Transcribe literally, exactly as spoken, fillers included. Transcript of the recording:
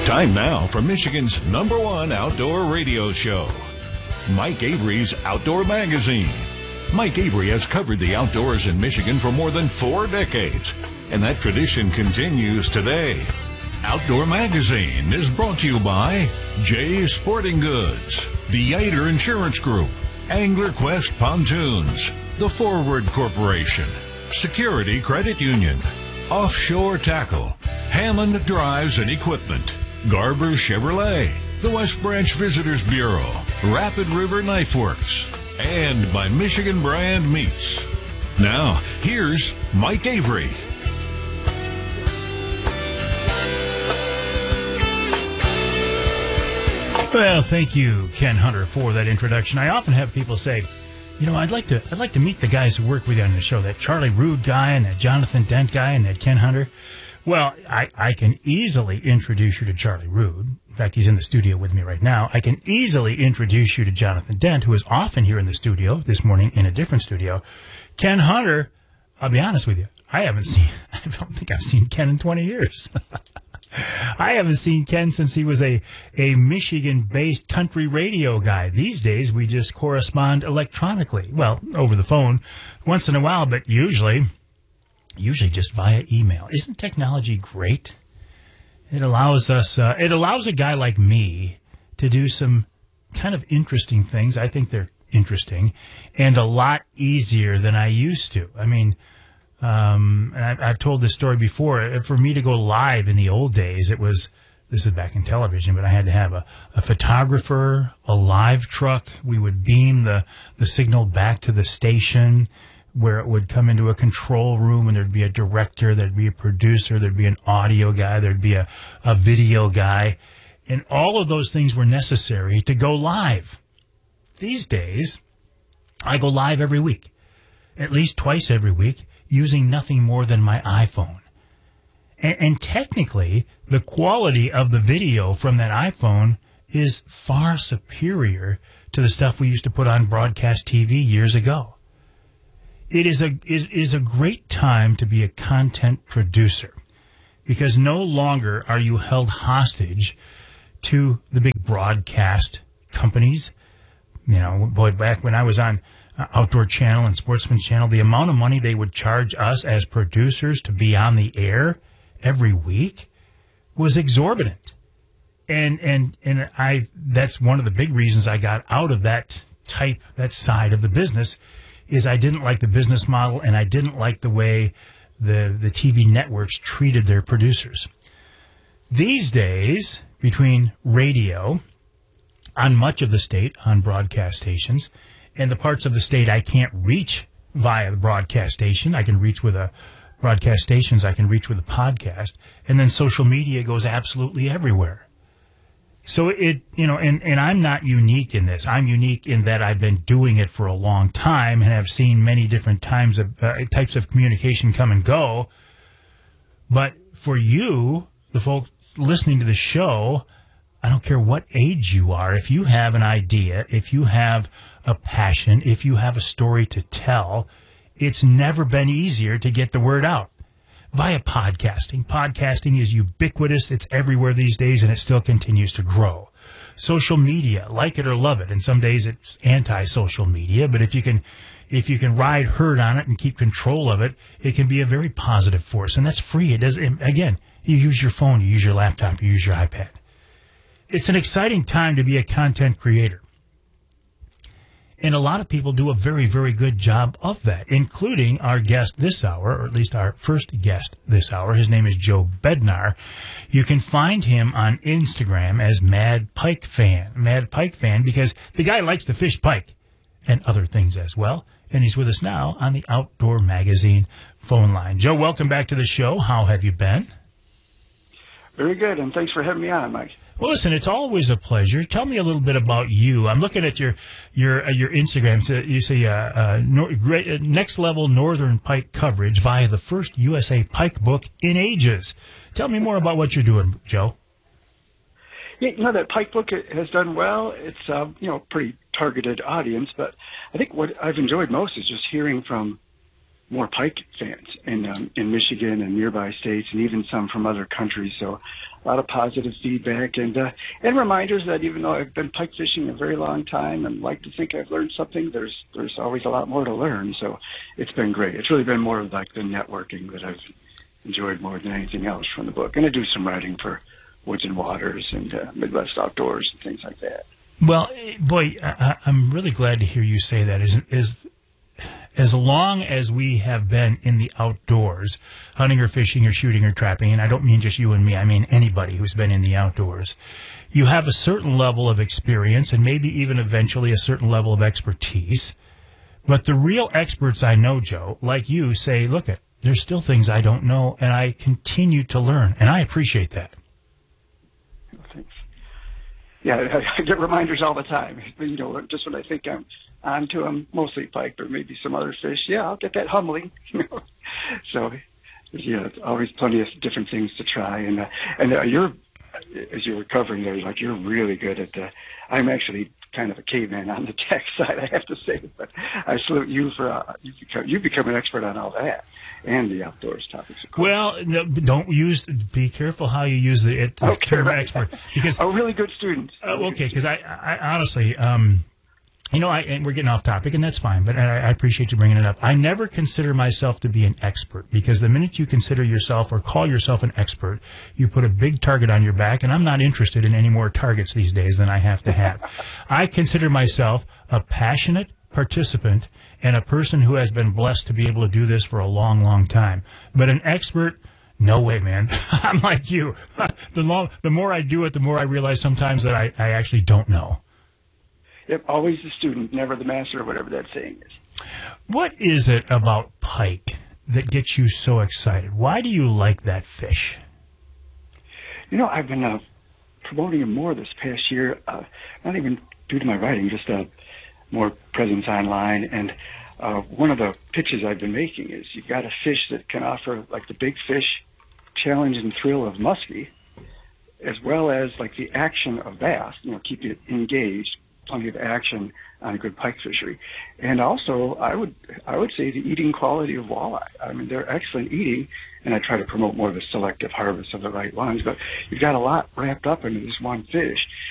Time now for Michigan's number one outdoor radio show, Mike Avery's Outdoor Magazine. Mike Avery has covered the outdoors in Michigan for more than four decades, and that tradition continues today. Outdoor Magazine is brought to you by Jay's Sporting Goods, the Yater Insurance Group, Angler Quest Pontoons, The Forward Corporation, Security Credit Union, Offshore Tackle, Hammond Drives and Equipment, Garber Chevrolet, the West Branch Visitors Bureau, Rapid River Knife Works, and by Michigan Brand Meats. Now, here's Mike Avery. Well, thank you, Ken Hunter, for that introduction. I often have people say, you know, I'd like to I'd like to meet the guys who work with you on the show, that Charlie Rood guy and that Jonathan Dent guy and that Ken Hunter. Well, I, I can easily introduce you to Charlie Rood. In fact, he's in the studio with me right now. I can easily introduce you to Jonathan Dent, who is often here in the studio, this morning in a different studio. Ken Hunter, I'll be honest with you, I haven't seen, I don't think I've seen Ken in twenty years. I haven't seen Ken since he was a, a Michigan-based country radio guy. These days, we just correspond electronically. Well, over the phone once in a while, but usually, usually just via email. Isn't technology great? It allows us, uh, it allows a guy like me to do some kind of interesting things. I think they're interesting and a lot easier than I used to. I mean, Um, and I, I've told this story before. For me to go live in the old days, it was, this is back in television, but I had to have a, a photographer, a live truck. We would beam the, the signal back to the station where it would come into a control room, and there'd be a director, there'd be a producer, there'd be an audio guy, there'd be a, a video guy. And all of those things were necessary to go live. These days, I go live every week, at least twice every week, using nothing more than my iPhone. And, and technically, the quality of the video from that iPhone is far superior to the stuff we used to put on broadcast T V years ago. It is a, it is a great time to be a content producer, because no longer are you held hostage to the big broadcast companies. You know, boy, back when I was on Uh, Outdoor Channel and Sportsman Channel, the amount of money they would charge us as producers to be on the air every week was exorbitant. And, and, and I, that's one of the big reasons I got out of that type, that side of the business, is I didn't like the business model, and I didn't like the way the, the T V networks treated their producers. These days, between radio on much of the state, on broadcast stations, and the parts of the state I can't reach via the broadcast station, I can reach with a broadcast stations, I can reach with a podcast, and then social media goes absolutely everywhere. So it, you know, and, and I'm not unique in this. I'm unique in that I've been doing it for a long time and have seen many different times of, uh, types of communication come and go. But for you, the folks listening to the show, I don't care what age you are, if you have an idea, if you have a passion, if you have a story to tell, it's never been easier to get the word out via podcasting. Podcasting is ubiquitous. It's everywhere these days, and it still continues to grow. Social media, like it or love it, and some days it's anti-social media, but if you can, if you can ride herd on it and keep control of it, it can be a very positive force, and that's free. It doesn't, again, you use your phone, you use your laptop, you use your iPad. It's an exciting time to be a content creator. And a lot of people do a very, very good job of that, including our guest this hour, or at least our first guest this hour. His name is Joe Bednar. You can find him on Instagram as Mad Pike Fan. Mad Pike Fan, because the guy likes to fish pike and other things as well. And he's with us now on the Outdoor Magazine phone line. Joe, welcome back to the show. How have you been? Very good, and thanks for having me on, Mike. Well, listen, it's always a pleasure. Tell me a little bit about you. I'm looking at your your uh, your Instagram. So you say uh, uh, nor- great, uh, next level northern pike coverage via the first U S A pike book in ages. Tell me more about what you're doing, Joe. Yeah, you know, that pike book has done well. It's uh, you know, pretty targeted audience, but I think what I've enjoyed most is just hearing from more pike fans in um, in Michigan and nearby states, and even some from other countries. So a lot of positive feedback and uh, and reminders that even though I've been pike fishing a very long time and like to think I've learned something, there's there's always a lot more to learn. So it's been great. It's really been more of like the networking that I've enjoyed more than anything else from the book. And I do some writing for Woods and Waters and uh, Midwest Outdoors and things like that. Well, boy, I, I'm really glad to hear you say that. Is is as long as we have been in the outdoors, hunting or fishing or shooting or trapping, and I don't mean just you and me, I mean anybody who's been in the outdoors, you have a certain level of experience and maybe even eventually a certain level of expertise. But the real experts I know, Joe, like you, say, look, it, there's still things I don't know, and I continue to learn, and I appreciate that. Thanks. Yeah, I, I get reminders all the time. You know, just when I think I'm onto them, mostly pike, but maybe some other fish. Yeah, I'll get that humbling. You know, so yeah, it's always plenty of different things to try. And uh, and uh, you're, as you were covering there, like you're really good at. Uh, I'm actually kind of a caveman on the tech side, I have to say, but I salute you for uh, you become you become an expert on all that and the outdoors topics. Of course. Well, no, don't use. Be careful how you use the, it, the okay, term right. expert, because a really good student. Uh, okay, because I, I honestly, um, you know, I and we're getting off topic, and that's fine. But I, I appreciate you bringing it up. I never consider myself to be an expert, because the minute you consider yourself or call yourself an expert, you put a big target on your back, and I'm not interested in any more targets these days than I have to have. I consider myself a passionate participant and a person who has been blessed to be able to do this for a long, long time. But an expert, no way, man. I'm like you. The long, the more I do it, the more I realize sometimes that I, I actually don't know. Yep, always the student, never the master, or whatever that saying is. What is it about pike that gets you so excited? Why do you like that fish? You know, I've been uh, promoting him more this past year, uh, not even due to my writing, just uh, more presence online. And uh, one of the pitches I've been making is you've got a fish that can offer like the big fish challenge and thrill of muskie, as well as like the action of bass, you know, keep you engaged, plenty of action on a good pike fishery. And also, I would I would say the eating quality of walleye. I mean, they're excellent eating, and I try to promote more of the selective harvest of the right ones, but you've got a lot wrapped up into this one fish.